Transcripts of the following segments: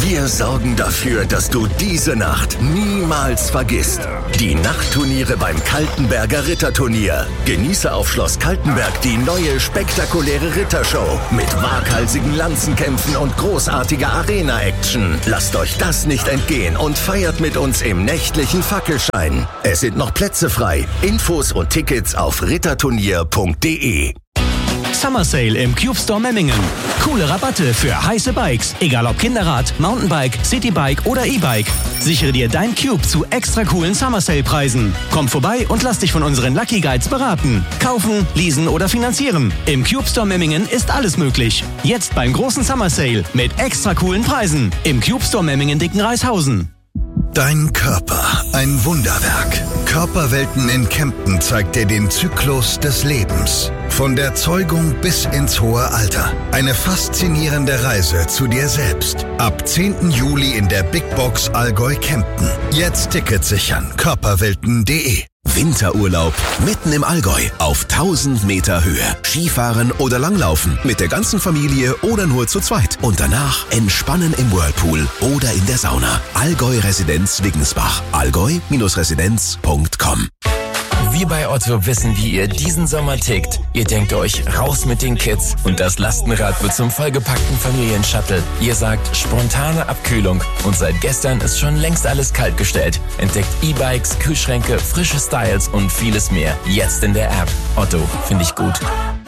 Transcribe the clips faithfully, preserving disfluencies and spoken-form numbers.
Wir sorgen dafür, dass du diese Nacht niemals vergisst. Die Nachtturniere beim Kaltenberger Ritterturnier. Genieße auf Schloss Kaltenberg die neue spektakuläre Rittershow mit waghalsigen Lanzenkämpfen und großartiger Arena-Action. Lasst euch das nicht entgehen und feiert mit uns im nächtlichen Fackelschein. Es sind noch Plätze frei. Infos und Tickets auf ritterturnier punkt de. Summer Sale im Cube Store Memmingen. Coole Rabatte für heiße Bikes, egal ob Kinderrad, Mountainbike, Citybike oder E-Bike. Sichere dir dein Cube zu extra coolen Summer Sale Preisen. Komm vorbei und lass dich von unseren Lucky Guides beraten. Kaufen, leasen oder finanzieren. Im Cube Store Memmingen ist alles möglich. Jetzt beim großen Summer Sale mit extra coolen Preisen. Im Cube Store Memmingen Dickenreishausen. Dein Körper, ein Wunderwerk. Körperwelten in Kempten zeigt dir den Zyklus des Lebens. Von der Zeugung bis ins hohe Alter. Eine faszinierende Reise zu dir selbst. Ab zehnten Juli in der Big Box Allgäu Kempten. Jetzt Tickets sichern. körperwelten punkt de. Winterurlaub mitten im Allgäu auf tausend Meter Höhe. Skifahren oder Langlaufen mit der ganzen Familie oder nur zu zweit. Und danach entspannen im Whirlpool oder in der Sauna. Allgäu Residenz Wiggensbach. allgäu Residenz punkt com. Wir bei Otto wissen, wie ihr diesen Sommer tickt. Ihr denkt euch, raus mit den Kids und das Lastenrad wird zum vollgepackten Familienshuttle. Ihr sagt, spontane Abkühlung und seit gestern ist schon längst alles kaltgestellt. Entdeckt E-Bikes, Kühlschränke, frische Styles und vieles mehr. Jetzt in der App. Otto, finde ich gut.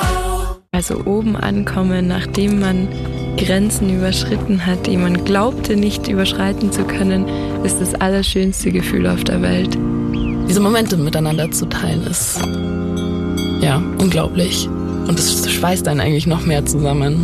Also oben ankommen, nachdem man Grenzen überschritten hat, die man glaubte nicht überschreiten zu können, ist das allerschönste Gefühl auf der Welt. Diese Momente miteinander zu teilen ist, ja, unglaublich. Und es schweißt einen eigentlich noch mehr zusammen.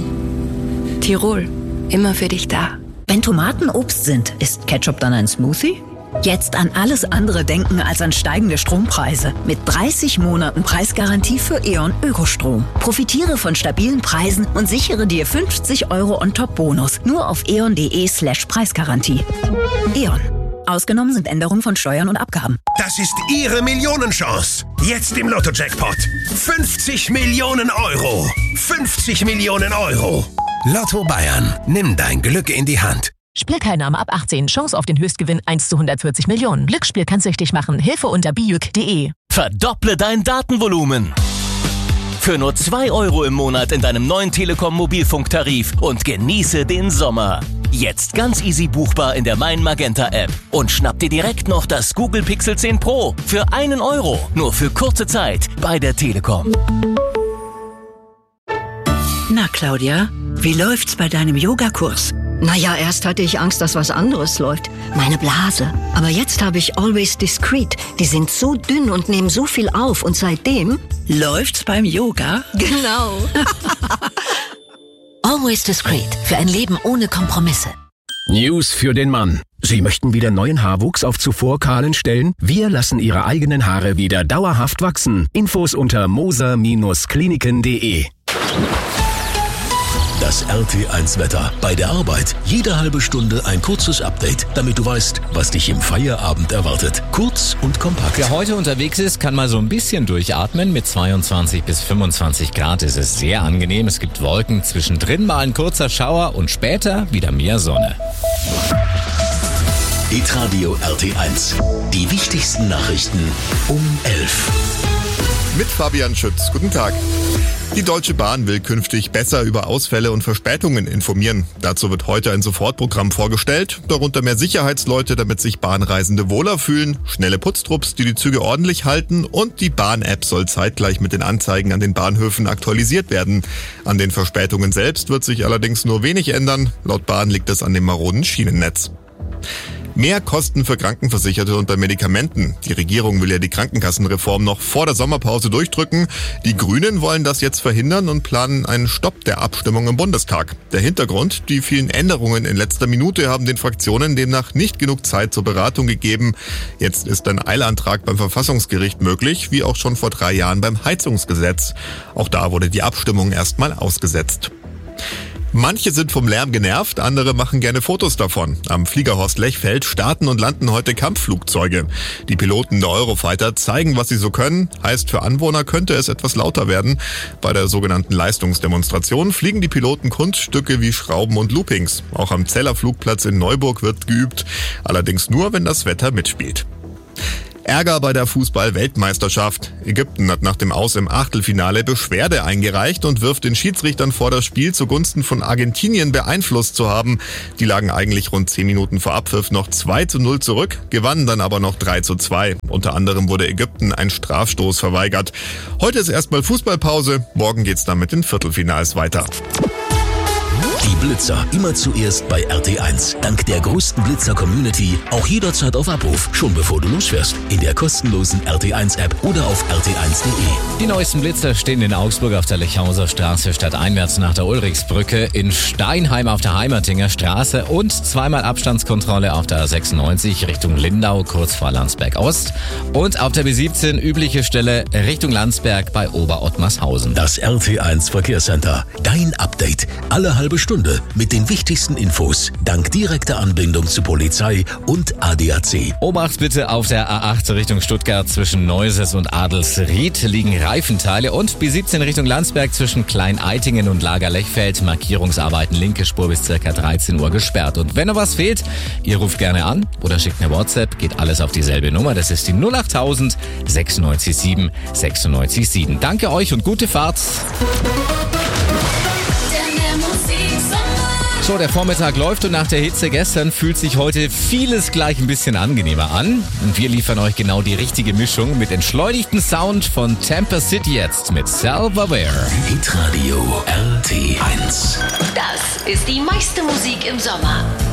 Tirol, immer für dich da. Wenn Tomaten Obst sind, ist Ketchup dann ein Smoothie? Jetzt an alles andere denken als an steigende Strompreise. Mit dreißig Monaten Preisgarantie für E.ON Ökostrom. Profitiere von stabilen Preisen und sichere dir fünfzig Euro On-Top-Bonus. Nur auf eon.de slash Preisgarantie. E.ON. Ausgenommen sind Änderungen von Steuern und Abgaben. Das ist Ihre Millionenchance. Jetzt im Lotto-Jackpot. fünfzig Millionen Euro. fünfzig Millionen Euro. Lotto Bayern. Nimm dein Glück in die Hand. Spielteilnahme ab achtzehn. Chance auf den Höchstgewinn eins zu hundertvierzig Millionen. Glücksspiel kann süchtig machen. Hilfe unter bijuk punkt de. Verdopple dein Datenvolumen. Für nur zwei Euro im Monat in deinem neuen Telekom-Mobilfunktarif und genieße den Sommer. Jetzt ganz easy buchbar in der Mein Magenta App. Und schnapp dir direkt noch das Google Pixel zehn Pro für einen Euro. Nur für kurze Zeit bei der Telekom. Na Claudia, wie läuft's bei deinem Yogakurs? Naja, erst hatte ich Angst, dass was anderes läuft. Meine Blase. Aber jetzt habe ich Always Discreet. Die sind so dünn und nehmen so viel auf. Und seitdem... Läuft's beim Yoga? Genau. Always Discreet. Für ein Leben ohne Kompromisse. News für den Mann. Sie möchten wieder neuen Haarwuchs auf zuvor kahlen Stellen? Wir lassen Ihre eigenen Haare wieder dauerhaft wachsen. Infos unter moser Kliniken punkt de. Das R T eins Wetter. Bei der Arbeit jede halbe Stunde ein kurzes Update, damit du weißt, was dich im Feierabend erwartet. Kurz und kompakt. Wer heute unterwegs ist, kann mal so ein bisschen durchatmen. Mit zweiundzwanzig bis fünfundzwanzig Grad ist es sehr angenehm. Es gibt Wolken, zwischendrin mal ein kurzer Schauer und später wieder mehr Sonne. Hitradio R T eins. Die wichtigsten Nachrichten um elf. Mit Fabian Schütz. Guten Tag. Die Deutsche Bahn will künftig besser über Ausfälle und Verspätungen informieren. Dazu wird heute ein Sofortprogramm vorgestellt, darunter mehr Sicherheitsleute, damit sich Bahnreisende wohler fühlen, schnelle Putztrupps, die die Züge ordentlich halten und die Bahn-App soll zeitgleich mit den Anzeigen an den Bahnhöfen aktualisiert werden. An den Verspätungen selbst wird sich allerdings nur wenig ändern. Laut Bahn liegt es an dem maroden Schienennetz. Mehr Kosten für Krankenversicherte und bei Medikamenten. Die Regierung will ja die Krankenkassenreform noch vor der Sommerpause durchdrücken. Die Grünen wollen das jetzt verhindern und planen einen Stopp der Abstimmung im Bundestag. Der Hintergrund: Die vielen Änderungen in letzter Minute haben den Fraktionen demnach nicht genug Zeit zur Beratung gegeben. Jetzt ist ein Eilantrag beim Verfassungsgericht möglich, wie auch schon vor drei Jahren beim Heizungsgesetz. Auch da wurde die Abstimmung erstmal ausgesetzt. Manche sind vom Lärm genervt, andere machen gerne Fotos davon. Am Fliegerhorst Lechfeld starten und landen heute Kampfflugzeuge. Die Piloten der Eurofighter zeigen, was sie so können. Heißt, für Anwohner könnte es etwas lauter werden. Bei der sogenannten Leistungsdemonstration fliegen die Piloten Kunststücke wie Schrauben und Loopings. Auch am Zeller Flugplatz in Neuburg wird geübt. Allerdings nur, wenn das Wetter mitspielt. Ärger bei der Fußball-Weltmeisterschaft. Ägypten hat nach dem Aus im Achtelfinale Beschwerde eingereicht und wirft den Schiedsrichtern vor, das Spiel zugunsten von Argentinien beeinflusst zu haben. Die lagen eigentlich rund zehn Minuten vor Abpfiff noch zwei zu null zurück, gewannen dann aber noch drei zu zwei. Unter anderem wurde Ägypten ein Strafstoß verweigert. Heute ist erstmal Fußballpause, morgen geht's dann mit den Viertelfinals weiter. Die Blitzer immer zuerst bei R T eins. Dank der größten Blitzer-Community auch jederzeit auf Abruf, schon bevor du losfährst. In der kostenlosen R T eins App oder auf r t eins punkt de. Die neuesten Blitzer stehen in Augsburg auf der Lechhauser Straße stadteinwärts nach der Ulrichsbrücke, in Steinheim auf der Heimertinger Straße und zweimal Abstandskontrolle auf der A sechsundneunzig Richtung Lindau, kurz vor Landsberg Ost. Und auf der B siebzehn übliche Stelle Richtung Landsberg bei Oberottmarshausen. Das R T eins Verkehrscenter. Dein Update. Alle halbe Stunde mit den wichtigsten Infos. Dank direkter Anbindung zu Polizei und A D A C. Obacht bitte auf der A acht Richtung Stuttgart zwischen Neuses und Adelsried liegen Reifenteile und B siebzehn Richtung Landsberg zwischen Klein-Eitingen und Lager-Lechfeld. Markierungsarbeiten linke Spur bis ca. dreizehn Uhr gesperrt. Und wenn noch was fehlt, ihr ruft gerne an oder schickt eine WhatsApp. Geht alles auf dieselbe Nummer. Das ist die null acht null null sechsundneunzig sieben sechsundneunzig sieben. Danke euch und gute Fahrt. So, der Vormittag läuft und nach der Hitze gestern fühlt sich heute vieles gleich ein bisschen angenehmer an. Und wir liefern euch genau die richtige Mischung mit entschleunigtem Sound von Tampa City jetzt mit Self-Aware. Hitradio R T eins. Das ist die meiste Musik im Sommer.